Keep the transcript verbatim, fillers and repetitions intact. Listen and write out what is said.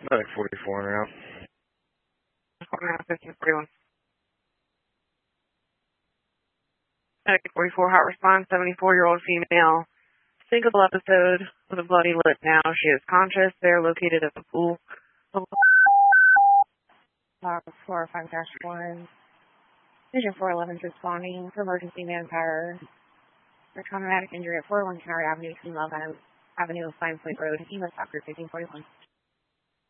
Medic forty-four and out. fifteen forty-one. Medic forty-four, hot response, seventy-four-year-old female. Single episode with a bloody lip now. She is conscious. They're located at the pool. Uh, four five dash one. Vision four eleven is responding for emergency manpower. For traumatic injury at four oh one Canary Avenue, King Love Avenue, Fine Point Road. E M S Doctor fifteen forty-one.